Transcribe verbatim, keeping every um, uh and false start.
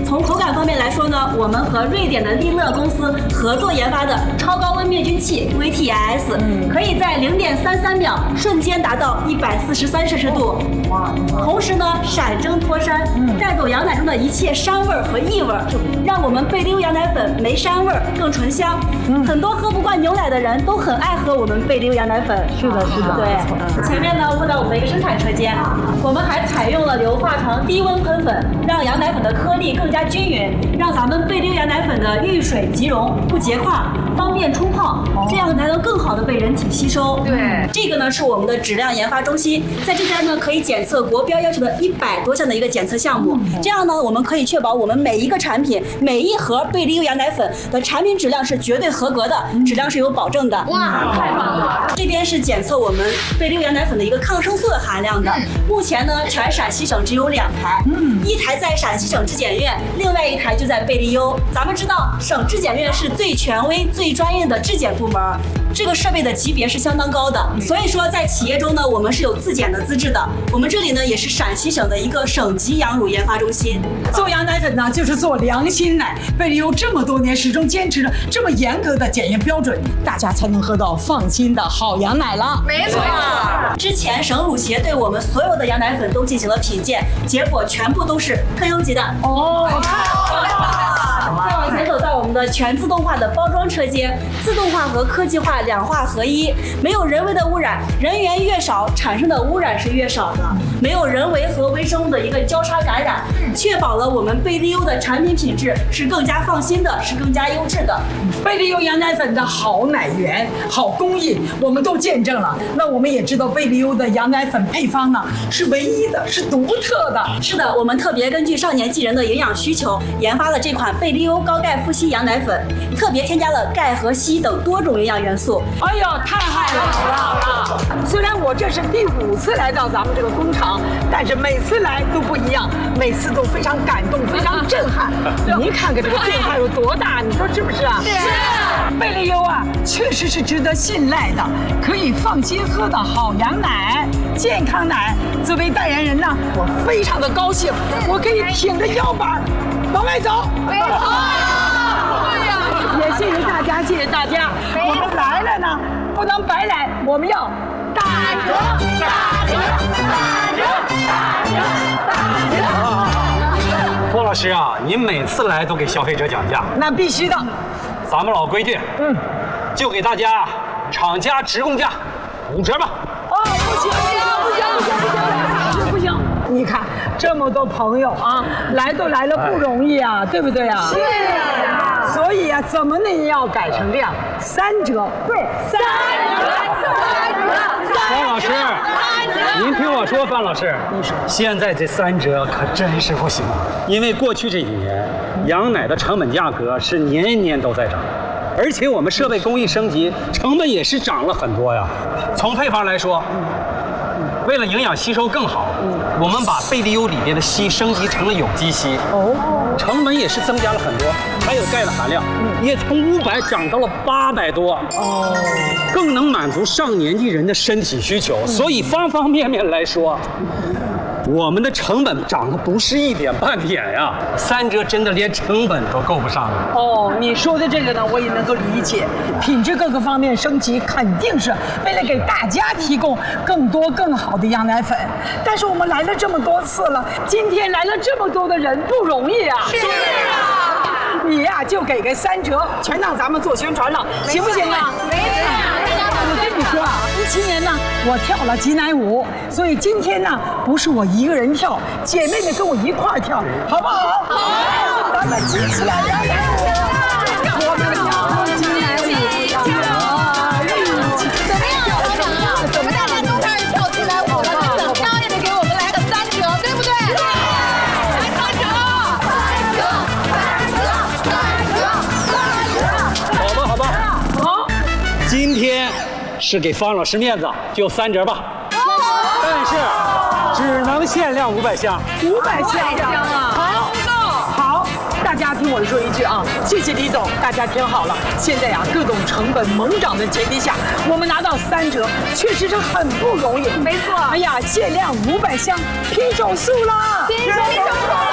从口感方面来说呢，我们和瑞典的利乐公司合作研发的超高温灭菌器 V T I S， 可以在零点三三秒瞬间达到一百四十三摄氏度，同时呢闪蒸脱膻，带走羊奶中的一切膻味和异味，让我们贝利优羊奶粉没膻味更醇香。很多喝不惯牛奶的人都很爱喝我们贝利优羊奶粉。 是的，是的。 对，前面呢问到我们的一个生产车间，我们还采用了硫化糖低温喷粉，让羊奶粉的颗粒更加均匀，让咱们贝利优羊奶粉的遇水即溶，不结块，方便冲泡，这样才能更好的被人体吸收。 对， 这个呢是我们的质量研发中心，在这边呢可以检测国标要求的一百多项的一个检测项目，这样呢我们可以确保我们每一个产品每一盒贝利优羊奶粉的产品质量是绝对合格的，质量是有保证的。 哇，太棒了！ 这边是检测我们贝利优羊奶粉的一个抗生素的含量的，目前呢全陕西省只有两台，嗯，一台在陕西省质检院，另外一台就在贝利优。咱们知道省质检院是最权威、最专业的质检部门，这个设备的级别是相当高的，所以说在企业中呢，我们是有自检的资质的。我们这里呢也是陕西省的一个省级羊乳研发中心。 做羊奶粉呢，就是做良心奶。贝利优这么多年始终坚持着这么严格的检验标准，大家才能喝到放心的好羊奶了。 没错。 之前省乳协对我们所有的羊奶粉都进行了品鉴，结果全部都是特优级的。 哦，太好了。 再往前走到我们的全自动化的包装车间，自动化和科技化两化合一，没有人为的污染，人员越少，产生的污染是越少的，没有人为和微生物的一个交叉感染，确保了我们贝利优的产品品质是更加放心的，是更加优质的。 贝利优羊奶粉的好奶源、好工艺，我们都见证了。那我们也知道贝利优的羊奶粉配方呢是唯一的，是独特的。 是的，我们特别根据少年纪人的营养需求，研发了这款贝利优高钙富硒羊奶粉，特别添加了钙和硒等多种营养元素。 哎呦，太好了，好了！虽然我这是第五次来到咱们这个工厂，但是每次来都不一样，每次都非常感动，非常震撼。您看看这个变化有多大，你说是不是啊？ 是。 贝利优啊，确实是值得信赖的，可以放心喝的好羊奶、健康奶。作为代言人呢，我非常的高兴，我可以挺着腰板往外走。 没错。对呀。 也谢谢大家，谢谢大家。我们来了呢，不能白来，我们要打折，打折，打折，打折，打折。 郭老师啊，您每次来都给消费者讲价， 那必须的。 咱们老规矩，嗯，就给大家厂家直供价五折吧。 哦，不行，不行，不行，不行，不行，不行！你看这么多朋友啊，来都来了不容易啊，对不对啊？ 是啊。 所以啊，怎么呢也要改成这样，三折。对，三折，三折， 方老师，您听我说，范老师，你说现在这三折可真是不行，因为过去这几年，羊奶的成本价格是年年都在涨。而且我们设备工艺升级，成本也是涨了很多呀。从配方来说，为了营养吸收更好，我们把贝利优里边的硒升级成了有机硒，哦，成本也是增加了很多。还有钙的含量，也从五百涨到了八百多，哦，更能满足上年纪人的身体需求。所以方方面面来说，我们的成本涨的不是一点半点呀，三折真的连成本都够不上了。 哦，你说的这个呢，我也能够理解，品质各个方面升级，肯定是为了给大家提供更多更好的羊奶粉。但是我们来了这么多次了，今天来了这么多的人，不容易啊。 是啊。 你呀、啊，就给个三折，全让咱们做宣传了，行不行啊？ 没错。 我跟你说啊，一七年呢，我跳了挤奶舞，所以今天呢，不是我一个人跳，姐妹们跟我一块儿跳，好不好？好，咱们挤起来，来来我们跳挤奶舞，跳， 怎么样，老板啊？怎么大家都开始跳起来舞了？那等高也得给我们来个三折，对不对？来三折，三折，三折，三折，三折。 好吧，好吧，好，今天是给方老师面子，就三折吧。但是只能限量五百箱， 五百箱啊！好，好，大家听我说一句啊，谢谢李总，大家听好了。现在呀、啊，各种成本猛涨的前提下，我们拿到三折，确实是很不容易。 没错。 哎呀，限量五百箱，拼手速啦！ 拼手速。